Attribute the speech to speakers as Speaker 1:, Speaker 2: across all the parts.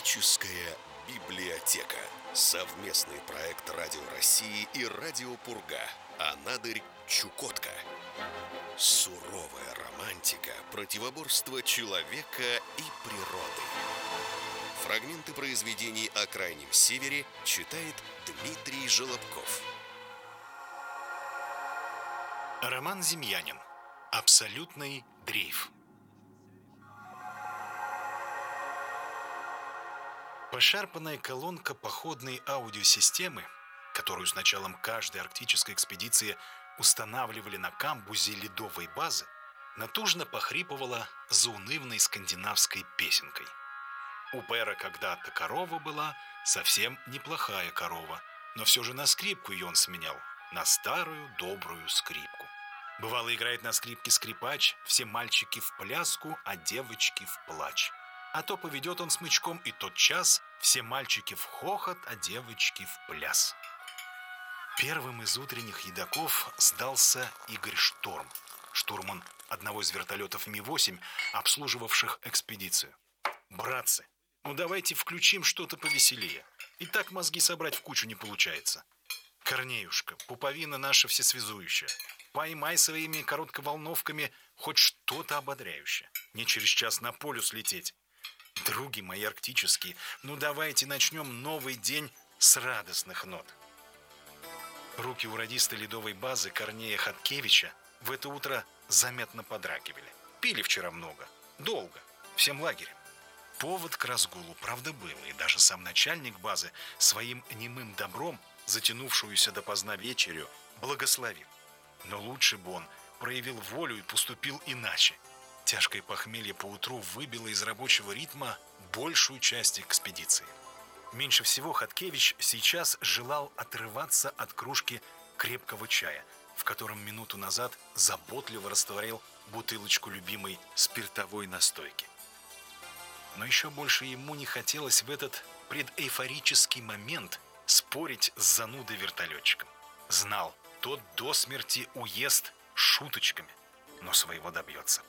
Speaker 1: Арктическая библиотека. Совместный проект Радио России и Радио Пурга. Анадырь, Чукотка. Суровая романтика противоборства человека и природы. Фрагменты произведений о Крайнем Севере читает Дмитрий Желобков.
Speaker 2: Роман Земьянин. Абсолютный дрейф. Пошарпанная колонка походной аудиосистемы, которую с началом каждой арктической экспедиции устанавливали на камбузе ледовой базы, натужно похрипывала заунывной скандинавской песенкой. У Пэра когда-то корова была, совсем неплохая корова, но все же на скрипку ее он сменял, на старую добрую скрипку. Бывало, играет на скрипке скрипач, все мальчики в пляску, а девочки в плач. А то поведет он смычком, и тот час все мальчики в хохот, а девочки в пляс. Первым из утренних едоков сдался Игорь Шторм, штурман одного из вертолетов Ми-8, обслуживавших экспедицию. «Братцы, ну давайте включим что-то повеселее. И так мозги собрать в кучу не получается. Корнеюшка, пуповина наша всесвязующая. Поймай своими коротковолновками хоть что-то ободряющее. Не через час на полюс лететь. Други мои арктические, ну давайте начнем новый день с радостных нот». Руки у радиста ледовой базы Корнея Хаткевича в это утро заметно подрагивали. Пили вчера много, долго, всем лагерем. Повод к разгулу, правда, был, и даже сам начальник базы своим немым добром затянувшуюся допоздна вечерю благословил. Но лучше бы он проявил волю и поступил иначе. Тяжкое похмелье поутру выбило из рабочего ритма большую часть экспедиции. Меньше всего Хаткевич сейчас желал отрываться от кружки крепкого чая, в котором минуту назад заботливо растворил бутылочку любимой спиртовой настойки. Но еще больше ему не хотелось в этот предэйфорический момент спорить с занудой-вертолетчиком. Знал, тот до смерти уест шуточками, но своего добьется.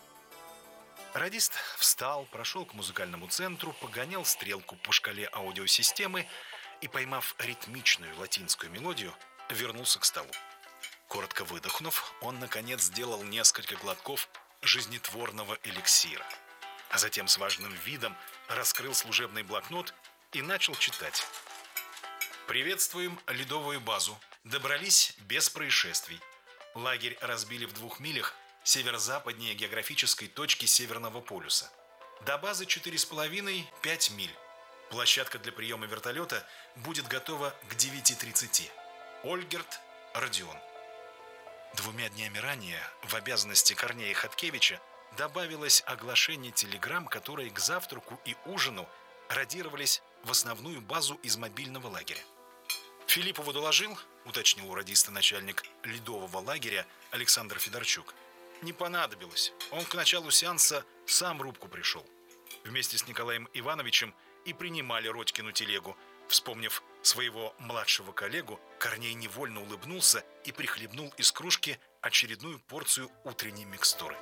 Speaker 2: Радист встал, прошел к музыкальному центру, погонял стрелку по шкале аудиосистемы и, поймав ритмичную латинскую мелодию, вернулся к столу. Коротко выдохнув, он, наконец, сделал несколько глотков жизнетворного эликсира, а затем с важным видом раскрыл служебный блокнот и начал читать. «Приветствуем ледовую базу. Добрались без происшествий. Лагерь разбили в 2 милях северо-западнее географической точки Северного полюса. До базы 4,5-5 миль. Площадка для приема вертолета будет готова к 9:30. Ольгерт, Родион». 2 днями ранее в обязанности Корнея Хаткевича добавилось оглашение телеграмм, которые к завтраку и ужину радировались в основную базу из мобильного лагеря. «Филиппову доложил», — уточнил у радиста начальник ледового лагеря Александр Федорчук. «Не понадобилось. Он к началу сеанса сам рубку пришел. Вместе с Николаем Ивановичем и принимали Родькину телегу». Вспомнив своего младшего коллегу, Корней невольно улыбнулся и прихлебнул из кружки очередную порцию утренней микстуры.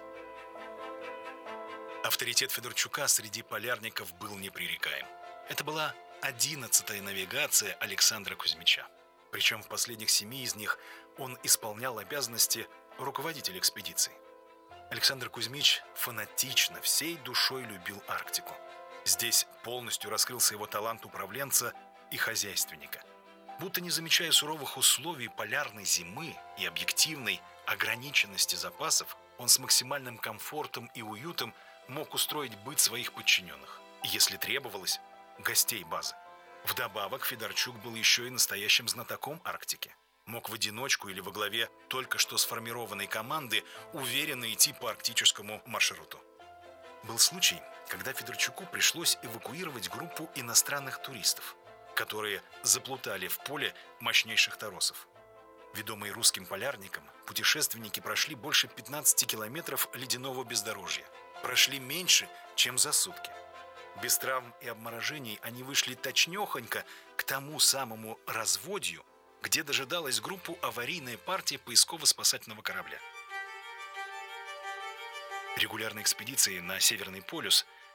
Speaker 2: Авторитет Федорчука среди полярников был непререкаем. Это была 11-я навигация Александра Кузьмича. Причем в последних 7 из них он исполнял обязанности руководителя экспедиции. Александр Кузьмич фанатично, всей душой любил Арктику. Здесь полностью раскрылся его талант управленца и хозяйственника. Будто не замечая суровых условий полярной зимы и объективной ограниченности запасов, он с максимальным комфортом и уютом мог устроить быт своих подчиненных, если требовалось, гостей базы. Вдобавок Федорчук был еще и настоящим знатоком Арктики. Мог в одиночку или во главе только что сформированной команды уверенно идти по арктическому маршруту. Был случай, когда Федорчуку пришлось эвакуировать группу иностранных туристов, которые заплутали в поле мощнейших торосов. Ведомые русским полярником, путешественники прошли больше 15 километров ледяного бездорожья. Прошли меньше, чем за сутки. Без травм и обморожений они вышли точнёхонько к тому самому разводью, где дожидалась группу аварийная партия поисково-спасательного корабля. Регулярные экспедиции на Северный полюс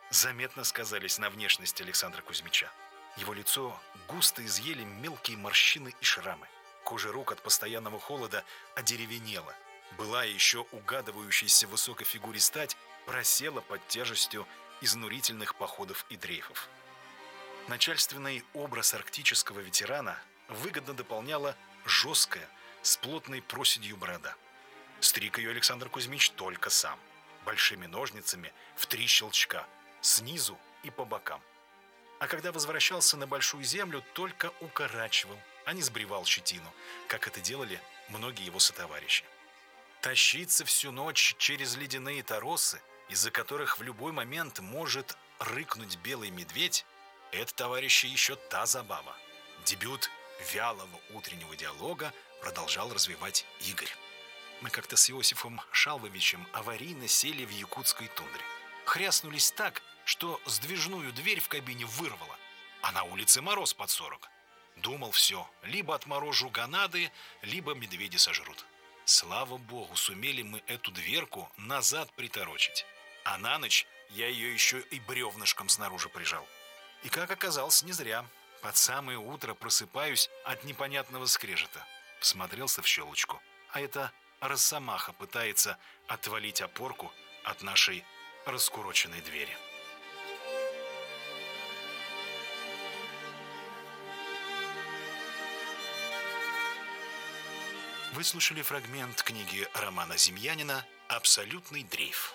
Speaker 2: заметно сказались на внешности Александра Кузьмича. Его лицо густо изъели мелкие морщины и шрамы. Кожа рук от постоянного холода одеревенела. Была еще угадывающаяся в высокой фигуре стать просела под тяжестью изнурительных походов и дрейфов. Начальственный образ арктического ветерана выгодно дополняла жесткая, с плотной проседью борода. Стриг ее Александр Кузьмич только сам, большими ножницами в 3 щелчка, снизу и по бокам. А когда возвращался на Большую Землю, только укорачивал, а не сбривал щетину, как это делали многие его сотоварищи. Тащиться всю ночь через ледяные торосы, из-за которых в любой момент может рыкнуть белый медведь, это, товарищи, еще та забава. Дебют вялого утреннего диалога продолжал развивать Игорь. Мы как-то с Иосифом Шалвовичем аварийно сели в якутской тундре. Хряснулись так, что сдвижную дверь в кабине вырвало, а на улице мороз под 40. Думал, все, либо отморожу гонады, либо медведи сожрут. Слава богу, сумели мы эту дверку назад приторочить. А на ночь я ее еще и бревнышком снаружи прижал. И, как оказалось, не зря. Под самое утро просыпаюсь от непонятного скрежета. Всмотрелся в щелочку, а это росомаха пытается отвалить опорку от нашей раскуроченной двери. Вы слушали фрагмент книги Романа Земьянина «Абсолютный дрейф».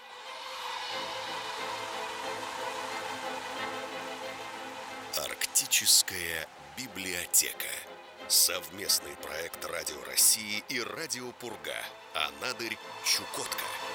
Speaker 1: Арктическая библиотека. Совместный проект Радио России и Радио Пурга. Анадырь, Чукотка.